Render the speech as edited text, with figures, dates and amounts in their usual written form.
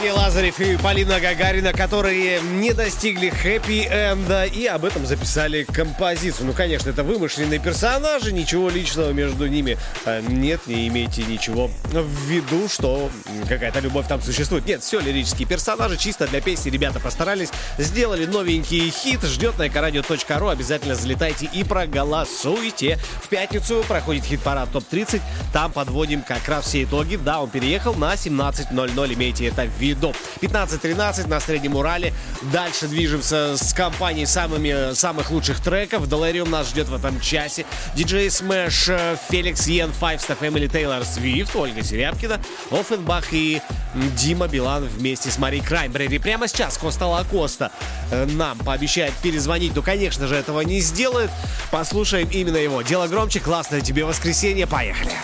Лазарев и Полина Гагарина, которые не достигли хэппи-энда и об этом записали композицию. Ну, конечно, это вымышленные персонажи, ничего личного между ними нет, не имейте ничего в виду, что какая-то любовь там существует. Нет, все лирические персонажи, чисто для песни ребята постарались, сделали новенький хит, ждет на экорадио.ру, обязательно залетайте и проголосуйте. В пятницу проходит хит-парад ТОП-30, там подводим как раз все итоги. Да, он переехал на 17:00, имейте это в виду. 15:13 на Среднем Урале. Дальше движемся с компанией самых лучших треков. Делариум нас ждет в этом часе. Диджей Смэш, Феликс Йен, Five Star Family, Тейлор Свифт, Ольга Серябкина, Оффенбах и Дима Билан вместе с Марией Краймбрери. Прямо сейчас Коста Лакоста нам пообещает перезвонить, но, конечно же, этого не сделает. Послушаем именно его. Дело громче, классное тебе воскресенье. Поехали!